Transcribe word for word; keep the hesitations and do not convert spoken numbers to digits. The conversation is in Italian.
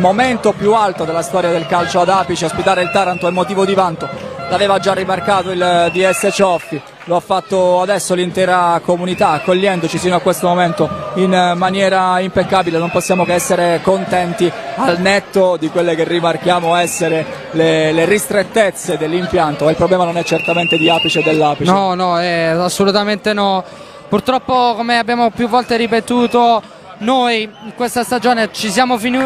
momento più alto della storia del calcio ad Apice. Ospitare il Taranto è motivo di vanto, l'aveva già rimarcato il D S Cioffi, lo ha fatto adesso l'intera comunità accogliendoci sino a questo momento in maniera impeccabile. Non possiamo che essere contenti, al netto di quelle che rimarchiamo essere le, le ristrettezze dell'impianto. Il problema non è certamente di Apice e dell'Apice. No, no, eh, assolutamente no. Purtroppo, come abbiamo più volte ripetuto, noi in questa stagione ci siamo finiti